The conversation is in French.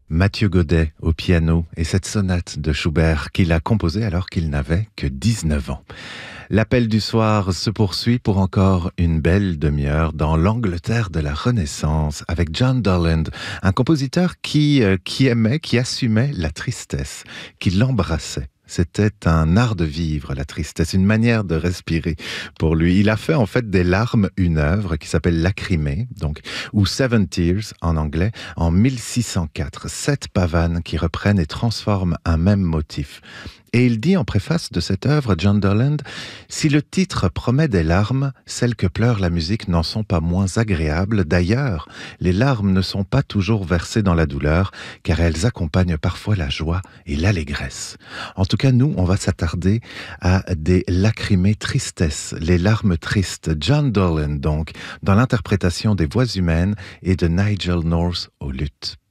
Mathieu Godet au piano et cette sonate de Schubert qu'il a composée alors qu'il n'avait que 19 ans. L'appel du soir se poursuit pour encore une belle demi-heure dans l'Angleterre de la Renaissance avec John Dorland, un compositeur qui aimait, qui assumait la tristesse, qui l'embrassait. C'était un art de vivre, la tristesse, une manière de respirer pour lui. Il a fait en fait des larmes une œuvre qui s'appelle Lacrimée, donc, ou Seven Tears en anglais, en 1604. 7 pavanes qui reprennent et transforment un même motif. Et il dit en préface de cette œuvre, John Dorland, « Si le titre promet des larmes, celles que pleure la musique n'en sont pas moins agréables. D'ailleurs, les larmes ne sont pas toujours versées dans la douleur, car elles accompagnent parfois la joie et l'allégresse. » En tout cas, nous, on va s'attarder à des lacrymées tristesses, les larmes tristes. John Dorland, donc, dans l'interprétation des voix humaines et de Nigel North au luth.